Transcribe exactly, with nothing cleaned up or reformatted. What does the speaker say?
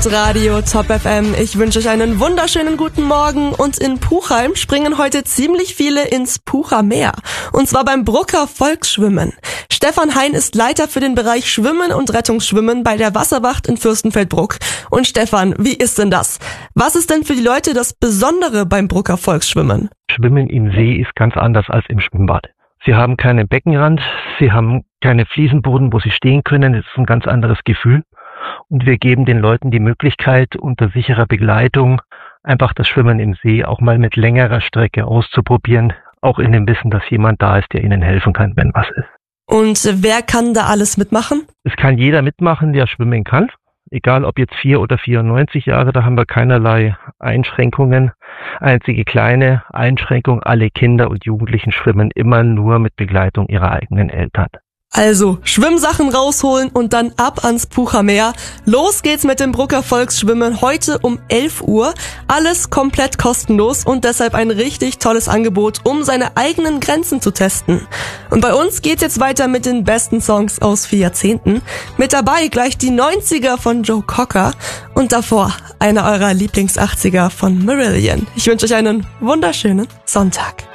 Radio Top F M. Ich wünsche euch einen wunderschönen guten Morgen und in Puchheim springen heute ziemlich viele ins Pucher Meer. Und zwar beim Brucker Volksschwimmen. Stefan Hein ist Leiter für den Bereich Schwimmen und Rettungsschwimmen bei der Wasserwacht in Fürstenfeldbruck. Und Stefan, wie ist denn das? Was ist denn für die Leute das Besondere beim Brucker Volksschwimmen? Schwimmen im See ist ganz anders als im Schwimmbad. Sie haben keinen Beckenrand, sie haben keine Fliesenboden, wo sie stehen können. Es ist ein ganz anderes Gefühl. Und wir geben den Leuten die Möglichkeit, unter sicherer Begleitung einfach das Schwimmen im See auch mal mit längerer Strecke auszuprobieren, auch in dem Wissen, dass jemand da ist, der ihnen helfen kann, wenn was ist. Und wer kann da alles mitmachen? Es kann jeder mitmachen, der schwimmen kann. Egal ob jetzt vier oder vierundneunzig Jahre, da haben wir keinerlei Einschränkungen. Einzige kleine Einschränkung, alle Kinder und Jugendlichen schwimmen immer nur mit Begleitung ihrer eigenen Eltern. Also, Schwimmsachen rausholen und dann ab ans Pucher Meer. Los geht's mit dem Brucker Volksschwimmen heute um elf Uhr. Alles komplett kostenlos und deshalb ein richtig tolles Angebot, um seine eigenen Grenzen zu testen. Und bei uns geht's jetzt weiter mit den besten Songs aus vier Jahrzehnten. Mit dabei gleich die neunziger von Joe Cocker und davor einer eurer Lieblings-achtziger von Marillion. Ich wünsche euch einen wunderschönen Sonntag.